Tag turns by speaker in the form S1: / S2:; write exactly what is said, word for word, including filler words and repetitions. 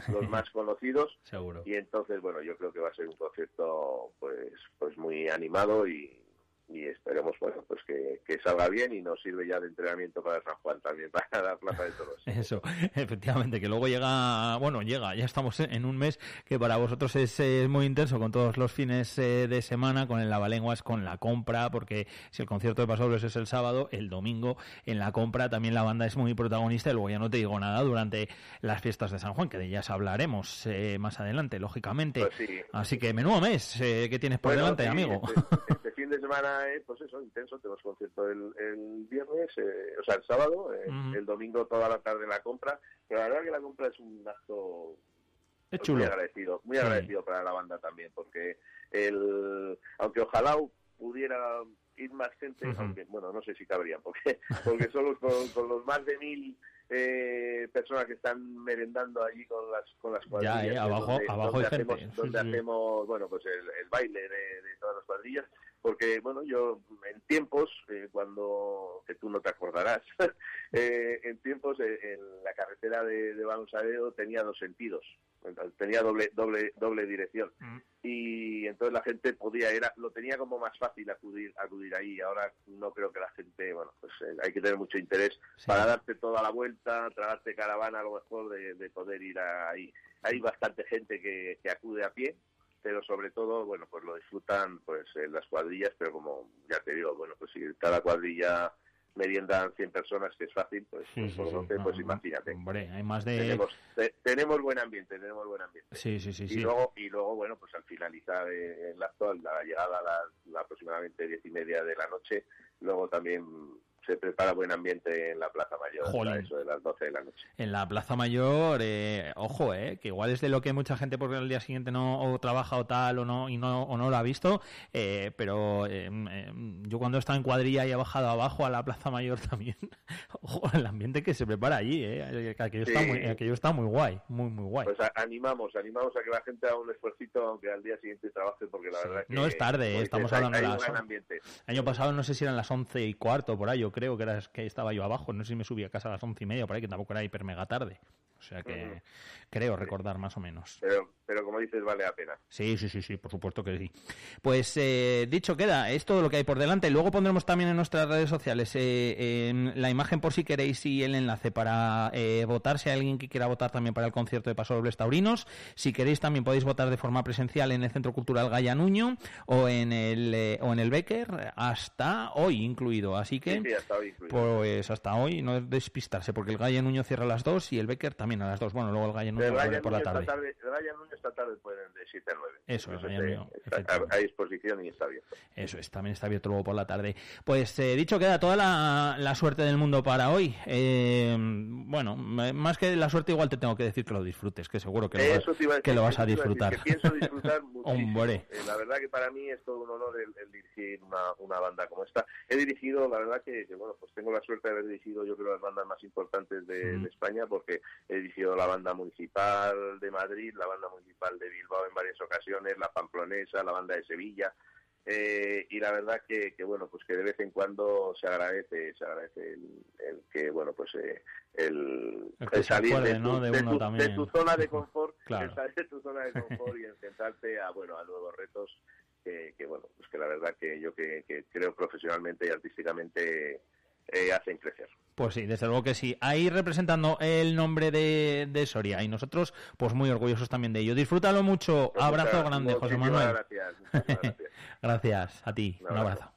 S1: los más conocidos.
S2: Seguro.
S1: Y entonces, bueno, yo creo que va a ser un concierto pues pues muy animado y y esperemos, bueno, pues que, que salga bien y nos sirve ya de entrenamiento para San Juan también, para la Plaza de Toros.
S2: Eso, efectivamente, que luego llega, bueno, llega, ya estamos en un mes que para vosotros es, es muy intenso, con todos los fines eh, de semana, con el lavalenguas, con la compra, porque si el concierto de Pasodobles es el sábado, el domingo en la compra también la banda es muy protagonista, y luego ya no te digo nada durante las fiestas de San Juan, que de ellas hablaremos eh, más adelante, lógicamente.
S1: Pues sí.
S2: Así que menudo mes eh, que tienes por
S1: bueno,
S2: delante,
S1: sí,
S2: amigo.
S1: Este, este fin de semana es, pues eso, intenso. Tenemos concierto el, el viernes, eh, o sea, el sábado, eh, uh-huh. el domingo toda la tarde la compra, pero la verdad que la compra es un acto
S2: es chulo.
S1: muy agradecido, muy sí. agradecido para la banda también, porque el aunque ojalá pudiera ir más gente, uh-huh. aunque, bueno, no sé si cabrían, porque porque solo con, con los más de mil eh, personas que están merendando allí con las con las cuadrillas,
S2: ya, eh, abajo,
S1: donde,
S2: abajo
S1: donde
S2: hay
S1: hacemos,
S2: gente.
S1: donde
S2: sí,
S1: hacemos,
S2: sí.
S1: bueno, pues el, el baile de, de todas las cuadrillas. Porque, bueno, yo en tiempos, eh, cuando, que tú no te acordarás, eh, en tiempos eh, en la carretera de, de Balonsadeo tenía dos sentidos, tenía doble doble doble dirección. Mm. Y entonces la gente podía, era lo tenía como más fácil acudir acudir ahí. Ahora no creo que la gente, bueno, pues eh, hay que tener mucho interés sí. para darte toda la vuelta, tragarte caravana a lo mejor de, de poder ir a, ahí. Hay bastante gente que, que acude a pie, pero sobre todo, bueno, pues lo disfrutan pues en las cuadrillas, pero como ya te digo, bueno, pues si cada cuadrilla meriendan cien personas, que es fácil, pues,
S2: sí, sí,
S1: por
S2: sí.
S1: doce,
S2: No,
S1: pues imagínate.
S2: Hombre, hay más de...
S1: Tenemos, te, tenemos buen ambiente, tenemos buen ambiente.
S2: Sí, sí, sí.
S1: Y,
S2: sí.
S1: Luego, y luego, bueno, pues al finalizar el acto, a la llegada a la, la aproximadamente diez y media de la noche, luego también se prepara buen ambiente en la Plaza Mayor, a eso de las doce de la noche.
S2: En la Plaza Mayor, eh, ojo, eh, que igual es de lo que mucha gente porque el día siguiente no o trabaja o tal o no y no o no lo ha visto, eh, pero eh, eh, yo cuando he estado en cuadrilla y he bajado abajo a la Plaza Mayor también, ojo, el ambiente que se prepara allí, eh, aquello, sí. está muy, aquello está muy guay, muy muy guay.
S1: Pues a, animamos, animamos a que la gente haga un esfuercito aunque al día siguiente trabaje, porque la sí. verdad que...
S2: No es tarde, eh, estamos
S1: dices,
S2: hablando
S1: hay,
S2: de
S1: hay
S2: las...
S1: un gran ambiente.
S2: Año pasado no sé si eran las once y cuarto por ahí, yo creo que era que estaba yo abajo, no sé si me subí a casa a las once y media por ahí, que tampoco era hiper mega tarde, o sea que uh-huh. creo recordar más o menos.
S1: Pero, pero como dices, vale la pena.
S2: Sí, sí, sí, sí, por supuesto que sí. Pues eh, dicho queda, es todo lo que hay por delante. Luego pondremos también en nuestras redes sociales eh, en la imagen por si queréis y el enlace para eh, votar, si hay alguien que quiera votar también para el concierto de Pasodobles Taurinos. Si queréis también podéis votar de forma presencial en el Centro Cultural Gaya Nuño o en el eh, o en el Becker, hasta hoy incluido, así que
S1: sí, sí, hasta hoy incluido.
S2: Pues hasta hoy no despistarse, porque el Gaya Nuño cierra a las dos y el Becker también a las dos. Bueno, luego el Gaya Nuño
S1: vuelve por
S2: la tarde.
S1: tarde. El Gaya Nuño esta tarde pueden de siete a nueve.
S2: Eso es, Gaya Nuño.
S1: Hay exposición y está abierto.
S2: Eso es, también está abierto luego por la tarde. Pues eh, dicho queda, toda la, la suerte del mundo para hoy. Eh, bueno, más que la suerte igual te tengo que decir que lo disfrutes, que seguro que, lo, vas, decir, que lo vas a disfrutar.
S1: Que pienso disfrutar muchísimo.
S2: Hombre.
S1: Eh, la verdad que para mí es todo un honor el, el dirigir una, una banda como esta. He dirigido, la verdad que, que, bueno, pues tengo la suerte de haber dirigido yo creo las bandas más importantes de, mm. de España, porque he dirigido la banda municipal de Madrid, la banda municipal de Bilbao en varias ocasiones, la pamplonesa, la banda de Sevilla, eh, y la verdad que, que bueno, pues que de vez en cuando se agradece, se agradece el, el que bueno, pues eh, el,
S2: el, que
S1: el salir
S2: acuerde,
S1: de, tu,
S2: ¿no? de,
S1: de,
S2: uno
S1: tu,
S2: también.
S1: de tu zona de confort,
S2: claro.
S1: el salir de tu zona de confort y enfrentarte a bueno a nuevos retos que, que bueno, pues que la verdad que yo que, que creo profesionalmente y artísticamente eh, hacen crecer.
S2: Pues sí, desde luego que sí. Ahí representando el nombre de, de Soria y nosotros, pues muy orgullosos también de ello. Disfrútalo mucho. Pues abrazo
S1: muchas,
S2: grande, José Manuel.
S1: Gracias, muchas gracias.
S2: Gracias a ti. Un abrazo. Un abrazo.